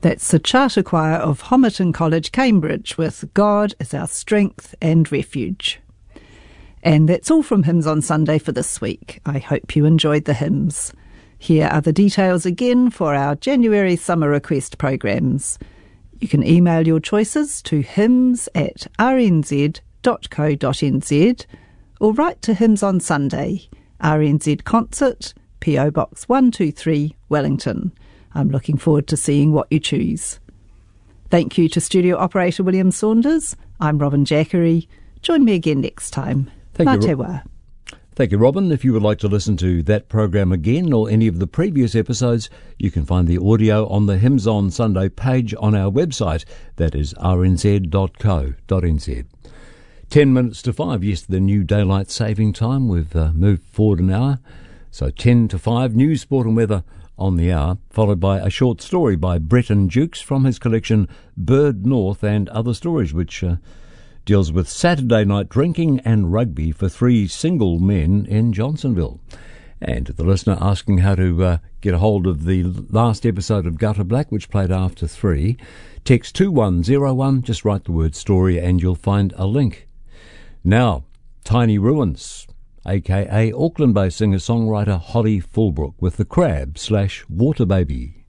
That's the Charter Choir of Homerton College, Cambridge, with God is Our Strength and Refuge. And that's all from Hymns on Sunday for this week. I hope you enjoyed the hymns. Here are the details again for our January summer request programs. You can email your choices to hymns@rnz.co.nz or write to Hymns on Sunday, RNZ Concert, PO Box 123, Wellington. I'm looking forward to seeing what you choose. Thank you to studio operator William Saunders. I'm Robin Jackery. Join me again next time. Thank you, Robin. If you would like to listen to that program again or any of the previous episodes, you can find the audio on the Hymns on Sunday page on our website. That is rnz.co.nz. 10 minutes to 5. Yes, the new daylight saving time. We've moved forward an hour. So 10 to 5, news, sport and weather on the hour, followed by a short story by Breton Dukes from his collection Bird North and Other Stories, which deals with Saturday night drinking and rugby for 3 single men in Johnsonville. And the listener asking how to get a hold of the last episode of Gutter Black, which played after 3, text 2101, just write the word story and you'll find a link. Now, Tiny Ruins, a.k.a. Auckland-based singer-songwriter Holly Fulbrook with the Crab / Water Baby.